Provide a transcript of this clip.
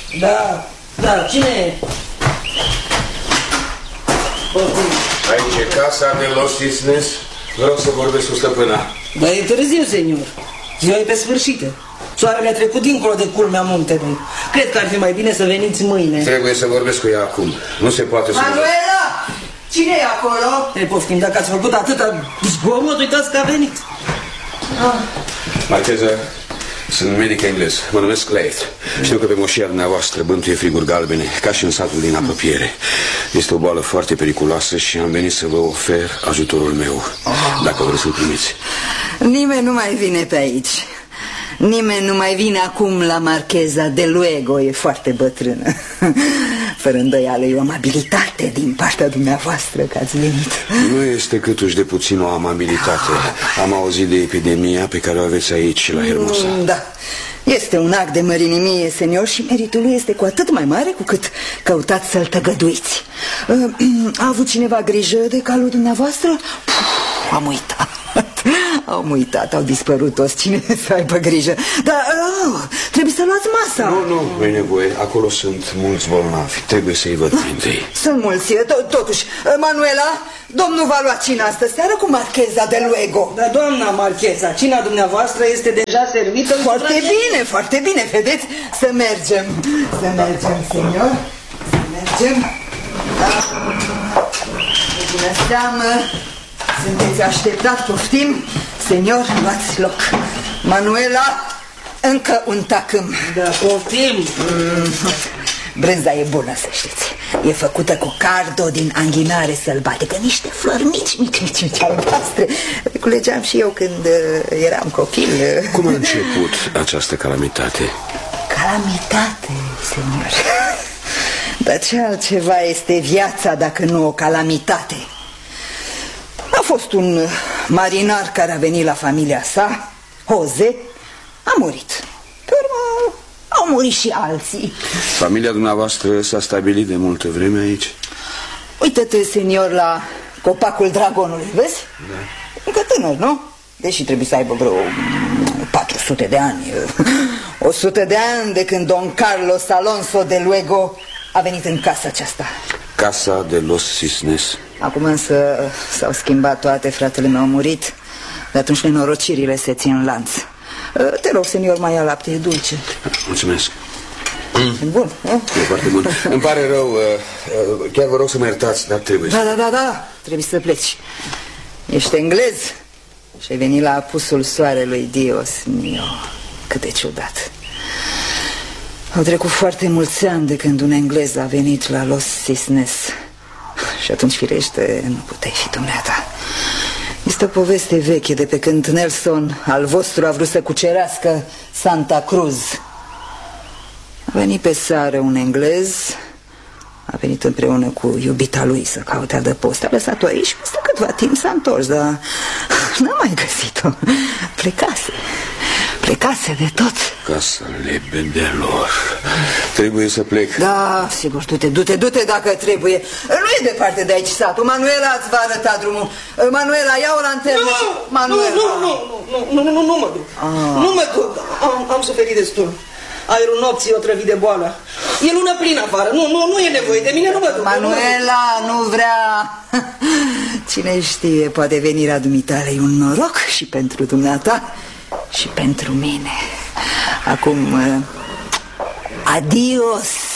Da, cine e? Aici e casa de los Cisnes. Vreau să vorbesc cu stăpâna. Dar e târziu, senior. Ziua e pe sfârșit. Soarele a trecut dincolo de culmea muntelui. Cred că ar fi mai bine să veniți mâine. Trebuie să vorbesc cu ea acum. Nu se poate să... Manuela! Cine e acolo? Ei, poftim, dacă ați făcut atâta zgomot, uitați că a venit. Marcheză, sunt medic englez. Mă numesc Clay. Știu că pe moșia dumneavoastră bântuie friguri galbene, ca și în satul din apropiere. Este o boală foarte periculoasă și am venit să vă ofer ajutorul meu, dacă vreți să-l primiți. Nimeni nu mai vine pe aici. Nimeni nu mai vine acum la Marcheza de Luego. E foarte bătrână. Fără îndoială e o amabilitate din partea dumneavoastră că ați venit. Nu este câtuși de puțin o amabilitate. Am auzit de epidemia pe care o aveți aici la Hermosa. Da, este un act de mărinimie, senior, și meritul lui este cu atât mai mare cu cât căutați să-l tăgăduiți. A avut cineva grijă de calul dumneavoastră? Am uitat. Am uitat, au dispărut toți. Cine să aibă grijă? Dar trebuie să luați masa. Nu e nevoie, acolo sunt mulți bolnavi. Trebuie să-i văd întâi. Sunt mulți, totuși. Manuela, domnul va lua cina astă seară cu Marcheza de Luego. Da, doamna Marcheza, cina dumneavoastră este deja servită. Foarte bine, vedeți? Să mergem, senior. Să mergem. Da. Bună seamă. Sunteți așteptat, poftim? Senior, luați loc. Manuela, încă un tacâm. Da, poftim. Brânza e bună, să știți. E făcută cu cardo din anghinare sălbatică. Niște flori mici albastre. Culegeam și eu când eram copil. Cum a început această calamitate? Calamitate, senior. Dar ce altceva este viața dacă nu o calamitate? A fost un marinar care a venit la familia sa, Jose, a murit. Pe urmă au murit și alții. Familia dumneavoastră s-a stabilit de multă vreme aici? Uite-te, senior, la copacul dragonului, vezi? Da. Încă tânăr, nu? Deși trebuie să aibă vreo 400 de ani. 100 de ani de când Don Carlos Alonso de Luego a venit în casa aceasta. Casa de los Cisnes. Acum însă s-au schimbat toate, fratele meu a murit. De atunci nenorocirile se țin în lanț. Te rog, senior, mai ia lapte, e dulce. Mulțumesc. E bun, nu? E foarte bun. Îmi pare rău, chiar vă rog să mă iertați, dar trebuie. Da, trebuie să pleci. Ești englez și ai venit la apusul soarelui, Dios mio. Cât de ciudat. Au trecut foarte mulți ani de când un englez a venit la Los Cisnes. Și atunci, firește, nu puteai fi dumneata. Este o poveste veche de pe când Nelson al vostru a vrut să cucerească Santa Cruz. A venit pe seară un englez, a venit împreună cu iubita lui să caute adăpost. A lăsat-o aici și peste câtva timp s-a întors, dar n-a mai găsit-o. Plecase de tot. Casa lebedelor. Trebuie să plec. Da, sigur, du-te dacă trebuie. Nu e departe de aici satul. Manuela îți va arăta drumul. Manuela, ia o lanternă. Nu mă duc. Nu mă duc. Am suferit destul. Aerul nopții o trăvit de boală. E lună plină afară. Nu e nevoie de mine, nu mă duc. Manuela nu vrea. Cine știe, poate venirea dumitale e un noroc și pentru dumneata și pentru mine. Acum, adios.